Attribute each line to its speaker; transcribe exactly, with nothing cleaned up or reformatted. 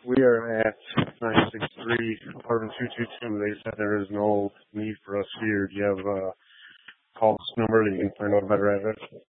Speaker 1: We are at nine six three, apartment two two two. They said there is no need for us here. Do you have a call this number that you can find out a better address?